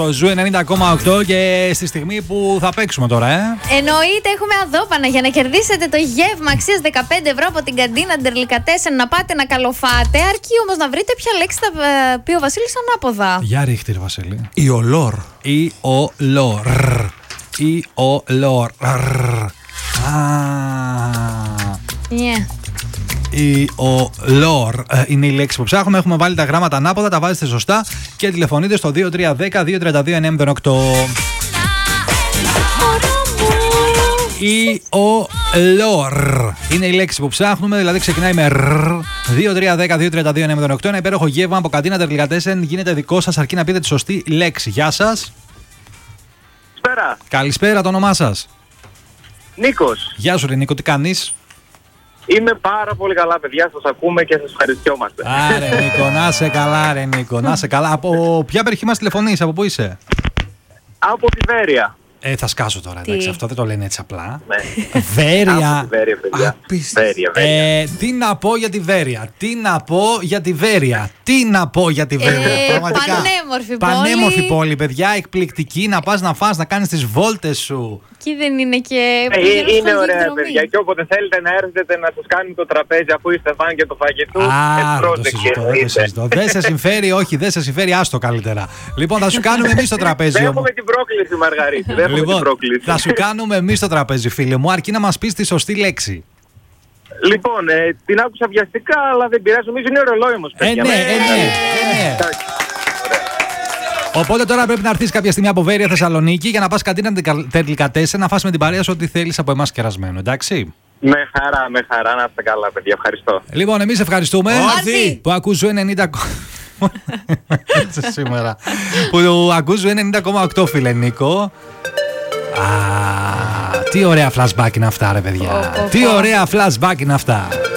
Το Ζου 90,8 και στη στιγμή που θα παίξουμε τώρα, Εννοείται, έχουμε αδόπανα για να κερδίσετε το γεύμα αξίας 15 ευρώ από την καντίνα Ντερλικατέσεν, να πάτε να καλοφάτε. Αρκεί όμως να βρείτε ποια λέξη θα πει ο Βασίλης ανάποδα. Για ρίχτε, Βασίλη. Η ολόρ. Η ολόρ. Η ολόρ. Η ολόρ είναι η λέξη που ψάχνουμε. Έχουμε βάλει τα γράμματα ανάποδα, τα βάζετε σωστά και τηλεφωνείτε στο 2310-232-908. Η ολόρ είναι η λέξη που ψάχνουμε, δηλαδή ξεκινάει με ρ. 2310-232-908. Ένα υπέροχο γεύμα από καντίνα Ντερλικατέσεν γίνεται δικό σας, αρκεί να πείτε τη σωστή λέξη. Γεια σας. Καλησπέρα. Καλησπέρα, το όνομά σας? Νίκος. Γεια σου, ρε Νίκο, τι κάνεις? Είμαι πάρα πολύ καλά, παιδιά. Σας ακούμε και σας ευχαριστιόμαστε. Άρε Νίκο, να σε καλά, ρε Νίκο, να σε καλά. Από ποια περιοχή μας τηλεφωνείς, από πού είσαι? Από τη Βέρεια. Θα σκάσω τώρα, εντάξει, αυτό δεν το λένε έτσι απλά. Ναι. Βέρεια. Από τη Βέρεια, παιδιά. Βέρεια. Τι να πω για τη Βέρεια, τι να πω για τη Βέρεια, τι να πω για τη Βέρεια. Πανέμορφη πόλη. Πανέμορφη πόλη, παιδιά, εκπληκτική, να πας να φας, να κάνεις τις βόλτες σου. Εκεί δεν είναι και... Είναι ωραία, παιδιά, και όποτε θέλετε να έρθετε να σας κάνουμε το τραπέζι αφού είστε φαν και το φαγητού. Δεν σε συμφέρει, όχι, δεν σε συμφέρει, άστο καλύτερα. Λοιπόν, θα σου κάνουμε εμείς το τραπέζι. Δέχομαι την πρόκληση, Μαργαρίτη. Λοιπόν, θα σου κάνουμε εμείς το τραπέζι, φίλε μου, αρκεί να μας πεις τη σωστή λέξη. Λοιπόν, την άκουσα βιαστικά, αλλά δεν πειράζει, νομίζω είναι ρολόι όμως. Ναι. Οπότε τώρα πρέπει να έρθεις κάποια στιγμή από Βέρεια Θεσσαλονίκη για να πας καντίνα Ντερλικατέσεν να φας με την παρέα σου ό,τι θέλεις από εμάς κερασμένο, εντάξει? Με χαρά, να είστε καλά, παιδιά, ευχαριστώ. Λοιπόν, εμείς ευχαριστούμε που ακούς Ζου 90. Σήμερα. Που ακούς Ζου 90,8, φίλε Νίκο. Τι ωραία flashback είναι αυτά, ρε παιδιά. Τι ωραία flashback είναι αυτά.